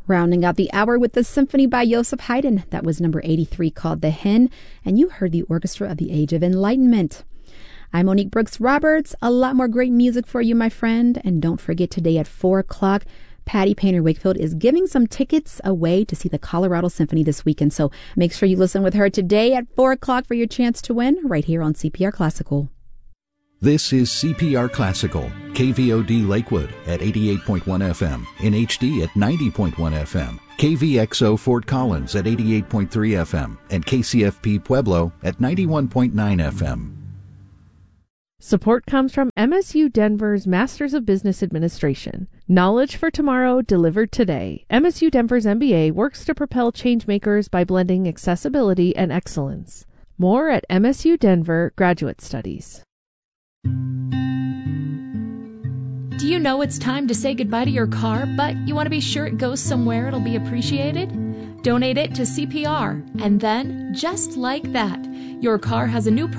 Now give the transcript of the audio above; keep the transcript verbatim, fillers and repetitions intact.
Rounding out the hour with the symphony by Joseph Haydn. That was number eighty-three, called The Hen, and you heard the Orchestra of the Age of Enlightenment. I'm Monique Brooks Roberts. A lot more great music for you, my friend. And don't forget, today at four o'clock, Patty Painter Wakefield is giving some tickets away to see the Colorado Symphony this weekend. So make sure you listen with her today at four o'clock for your chance to win right here on C P R Classical. This is C P R Classical, K V O D Lakewood at eighty-eight point one F M, in H D at ninety point one F M, K V X O Fort Collins at eighty-eight point three F M, and K C F P Pueblo at ninety-one point nine F M. Support comes from M S U Denver's Masters of Business Administration. Knowledge for tomorrow, delivered today. M S U Denver's M B A works to propel changemakers by blending accessibility and excellence. More at M S U Denver Graduate Studies. Do you know it's time to say goodbye to your car, but you want to be sure it goes somewhere it'll be appreciated? Donate it to C P R, and then, just like that, your car has a new